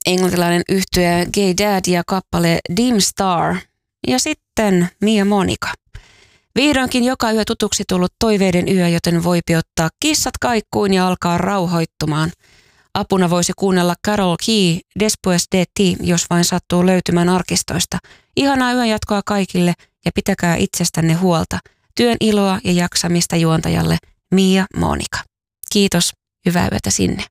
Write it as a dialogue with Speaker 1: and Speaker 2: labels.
Speaker 1: englantilainen yhtye Gay Dad ja kappale Dim Star. Ja sitten Mia Monica. Vihdoinkin joka yö tutuksi tullut toiveiden yö, joten voipi ottaa kissat kaikkuun ja alkaa rauhoittumaan. Apuna voisi kuunnella Carol Key, Después de ti, jos vain sattuu löytymään arkistoista. Ihanaa yön jatkoa kaikille ja pitäkää itsestänne huolta. Työn iloa ja jaksamista juontajalle Mia Monica. Kiitos, hyvää yötä sinne.